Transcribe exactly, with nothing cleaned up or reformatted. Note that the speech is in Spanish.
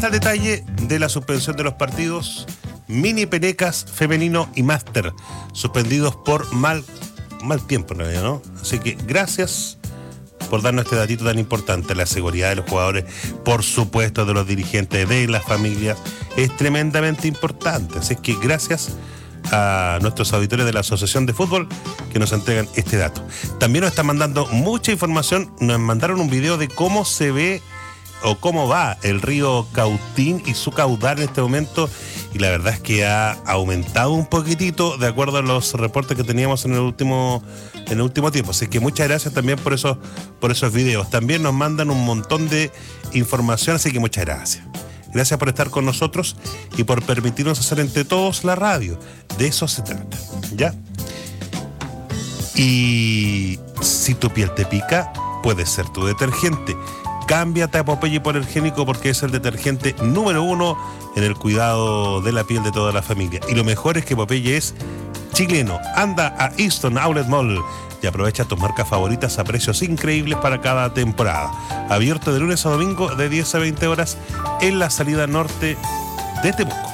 está el detalle de la suspensión de los partidos Mini Penecas femenino y máster, suspendidos por mal, mal tiempo, ¿no? Así que gracias por darnos este datito tan importante. La seguridad de los jugadores, por supuesto, de los dirigentes, de las familias, es tremendamente importante. Así que gracias a nuestros auditores de la Asociación de Fútbol que nos entregan este dato. También nos están mandando mucha información. Nos mandaron un video de cómo se ve o cómo va el río Cautín y su caudal en este momento, y la verdad es que ha aumentado un poquitito de acuerdo a los reportes que teníamos en el último en el último tiempo. Así que muchas gracias también por esos por esos videos. También nos mandan un montón de información, así que muchas gracias. Gracias por estar con nosotros y por permitirnos hacer entre todos la radio. De eso se trata, ¿ya? Y si tu piel te pica, puede ser tu detergente. Cámbiate a Popeye Hipoalergénico porque es el detergente número uno en el cuidado de la piel de toda la familia. Y lo mejor es que Popeye es chileno. Anda a Easton Outlet Mall y aprovecha tus marcas favoritas a precios increíbles para cada temporada. Abierto de lunes a domingo de diez a veinte horas en la salida norte de Temuco.